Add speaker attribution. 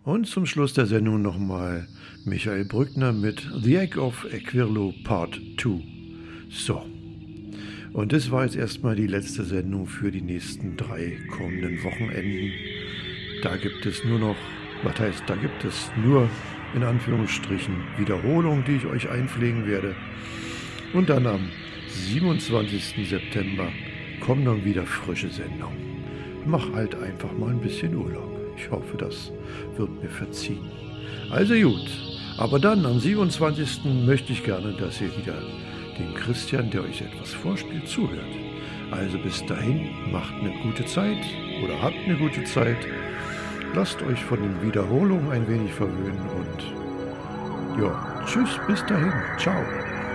Speaker 1: Und zum Schluss der Sendung nochmal Michael Brückner mit The Egg of Aquirlo Part 2. So, und das war jetzt erstmal die letzte Sendung für die nächsten 3 kommenden Wochenenden. Da gibt es nur noch, da gibt es nur in Anführungsstrichen Wiederholung, die ich euch einpflegen werde. Und dann am 27. September kommen dann wieder frische Sendungen. Mach halt einfach mal ein bisschen Urlaub. Ich hoffe, das wird mir verziehen. Also gut, aber dann am 27. möchte ich gerne, dass ihr wieder dem Christian, der euch etwas vorspielt, zuhört. Also bis dahin, macht eine gute Zeit oder habt eine gute Zeit. Lasst euch von den Wiederholungen ein wenig verwöhnen und ja, tschüss, bis dahin, ciao.